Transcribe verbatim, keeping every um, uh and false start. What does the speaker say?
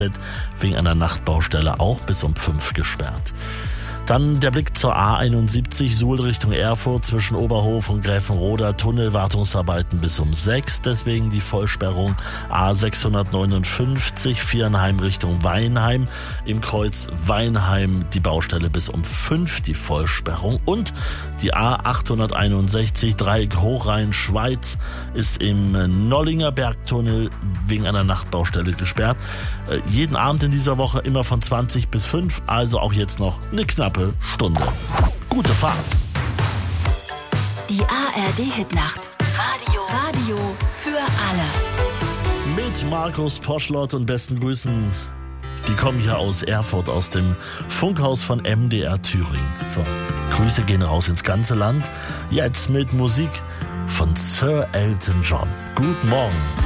wegen einer Nachtbaustelle auch bis um fünf gesperrt. Dann der Blick zur A einundsiebzig, Suhl Richtung Erfurt zwischen Oberhof und Gräfenroda, Tunnelwartungsarbeiten bis um sechs, deswegen die Vollsperrung. A sechshundertneunundfünfzig, Viernheim Richtung Weinheim, im Kreuz Weinheim die Baustelle bis um fünf, die Vollsperrung. Und die A achthunderteinundsechzig, Dreieck Hochrhein-Schweiz, ist im Nollinger Bergtunnel wegen einer Nachtbaustelle gesperrt. Äh, jeden Abend in dieser Woche immer von zwanzig bis fünf, also auch jetzt noch eine knappe Stunde. Gute Fahrt. Die A R D-Hitnacht. Radio. Radio für alle. Mit Markus Poschlott und besten Grüßen. Die kommen hier aus Erfurt, aus dem Funkhaus von M D R Thüringen. So, Grüße gehen raus ins ganze Land. Jetzt mit Musik von Sir Elton John. Guten Morgen.